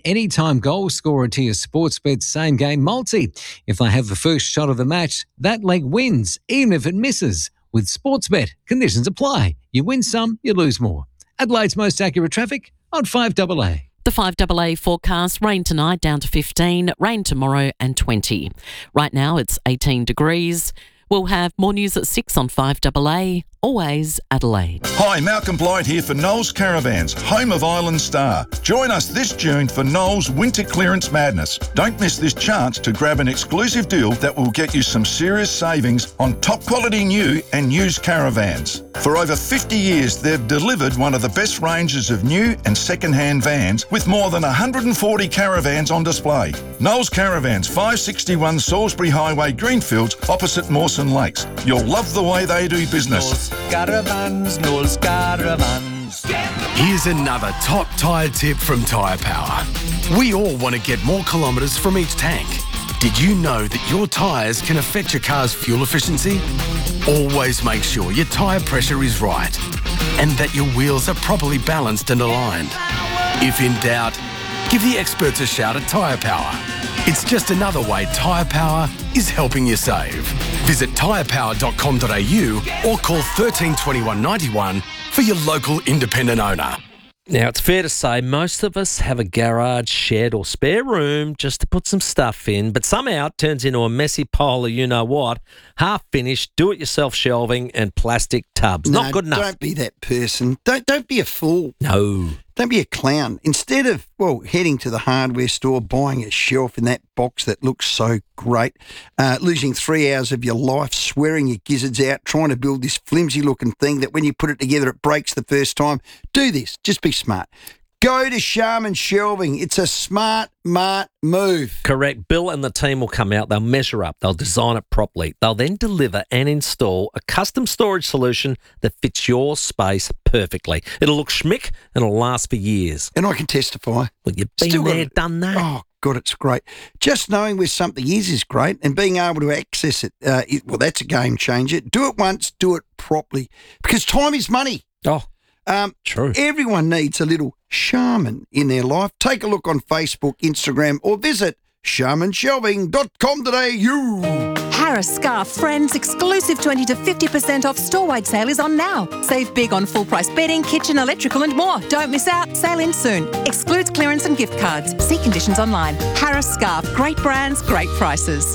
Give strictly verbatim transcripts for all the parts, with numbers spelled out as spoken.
anytime goal scorer to your Sportsbet same game multi. If they have the first shot of the match, that leg wins, even if it misses. With Sportsbet, conditions apply. You win some, you lose more. Adelaide's most accurate traffic on five A A. The five A A forecast, rain tonight down to fifteen, rain tomorrow and twenty. Right now it's eighteen degrees. We'll have more news at six on five A A. Always Adelaide. Hi, Malcolm Blight here for Knowles Caravans, home of Island Star. Join us this June for Knowles Winter Clearance Madness. Don't miss this chance to grab an exclusive deal that will get you some serious savings on top quality new and used caravans. For over fifty years, they've delivered one of the best ranges of new and second-hand vans with more than one hundred forty caravans on display. Knowles Caravans, five sixty-one Salisbury Highway, Greenfields, opposite Mawson Lakes. You'll love the way they do business. Caravans, Knowles Caravans. Here's another top tyre tip from Tyre Power. We all want to get more kilometres from each tank. Did you know that your tyres can affect your car's fuel efficiency? Always make sure your tyre pressure is right and that your wheels are properly balanced and aligned. If in doubt, give the experts a shout at Tyre Power. It's just another way Tyre Power is helping you save. Visit tyre power dot com dot a u or call thirteen twenty-one ninety-one for your local independent owner. Now, it's fair to say most of us have a garage, shed or spare room just to put some stuff in, but somehow it turns into a messy pile of you-know-what, half-finished, do-it-yourself shelving and plastic tubs. No, Not good enough. Don't be that person. Don't, don't be a fool. No. Don't be a clown. Instead of, well, heading to the hardware store, buying a shelf in that box that looks so great, uh, losing three hours of your life swearing your gizzards out, trying to build this flimsy-looking thing that when you put it together, it breaks the first time. Do this. Just be smart. Go to Sharman Shelving. It's a smart, smart move. Correct. Bill and the team will come out. They'll measure up. They'll design it properly. They'll then deliver and install a custom storage solution that fits your space perfectly. It'll look schmick and it'll last for years. And I can testify. Well, you've been Still there, got- done that. Oh, God, it's great. Just knowing where something is is great, and being able to access it, uh, it well, that's a game changer. Do it once, do it properly, because time is money. Oh, Um, true. Everyone needs a little Sharman in their life. Take a look on Facebook, Instagram, or visit sharman shelving dot com dot a u. Harris Scarf Friends exclusive twenty to fifty percent off store-wide sale is on now. Save big on full-price bedding, kitchen, electrical and more. Don't miss out. Sale ends soon. Excludes clearance and gift cards. See conditions online. Harris Scarf. Great brands, great prices.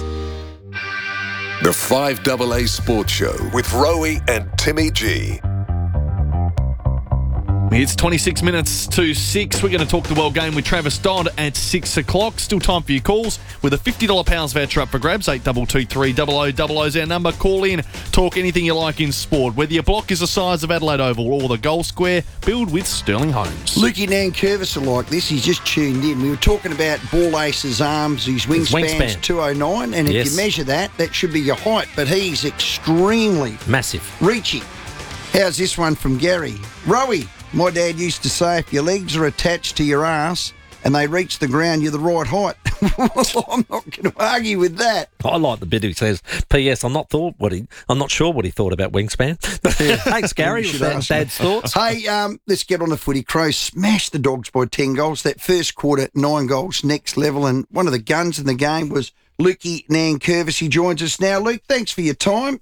The five A A Sports Show with Rowie and Timmy G. It's twenty-six minutes to six. We're going to talk the world game with Travis Dodd at six o'clock. Still time for your calls with a fifty dollars pounds voucher up for grabs. eight two two three zero zero zero zero is our number. Call in, talk anything you like in sport. Whether your block is the size of Adelaide Oval or the goal square, build with Sterling Homes. Lukey Nankervis are like this. He's just tuned in. We were talking about Ball Ace's arms. His wingspan's wingspan. two oh nine, and if Yes. you measure that, that should be your height. But he's extremely Massive. reachy. How's this one from Gary? Rowie, my dad used to say if your legs are attached to your ass and they reach the ground, you're the right height. Well, I'm not going to argue with that. I like the bit he says, P S I'm not thought what he I'm not sure what he thought about wingspan. Thanks, Gary. You should That- ask me. Dad's thoughts. Hey, um, let's get on the footy. Crows smashed the Dogs by ten goals. That first quarter, nine goals, next level. And one of the guns in the game was Lukey Nankervis. He joins us now. Luke, thanks for your time.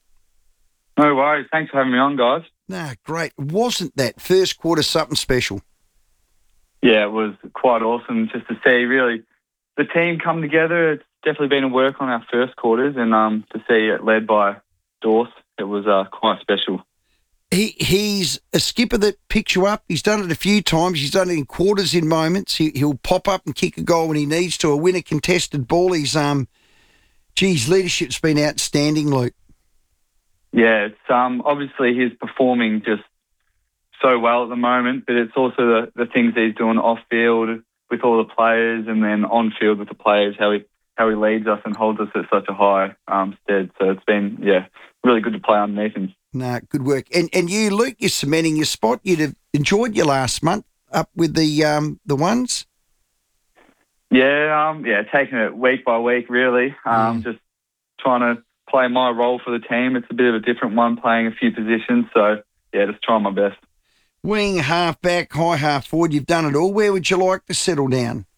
No worries. Thanks for having me on, guys. Nah, great. Wasn't that first quarter something special? Yeah, it was quite awesome just to see really the team come together. It's definitely been a work on our first quarters, and um, to see it led by Dorse, it was uh, quite special. He He's a skipper that picks you up. He's done it a few times. He's done it in quarters in moments. He, he'll pop up and kick a goal when he needs to, or win a contested ball. He's, um, geez, leadership's been outstanding, Luke. Yeah, it's um, obviously he's performing just so well at the moment, but it's also the, the things that he's doing off field with all the players, and then on field with the players, how he how he leads us and holds us at such a high um, stead. So it's been yeah really good to play underneath him. Nah, good work. And and you, Luke, you're cementing your spot. You'd have enjoyed your last month up with the um the ones. Yeah, um, yeah, taking it week by week, really. Um, Mm. Just trying to play my role for the team. It's a bit of a different one, playing a few positions. So, yeah, just trying my best. Wing, half back, high half forward, you've done it all. Where would you like to settle down?